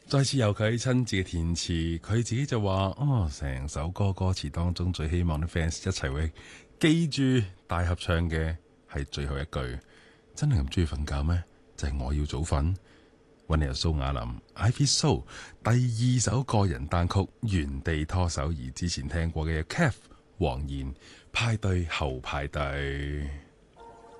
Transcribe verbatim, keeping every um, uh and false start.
再次由佢親自嘅填詞，佢自己就話：哦，成首歌歌詞當中最希望啲 fans 一齊會記住大合唱嘅係最後一句。真係咁中意瞓覺咩？就係、是、我要早瞓。溫尼由蘇雅林 I Feel So 第二首個人單曲原地拖手，而之前聽過嘅 Cath 黃妍派對後派對。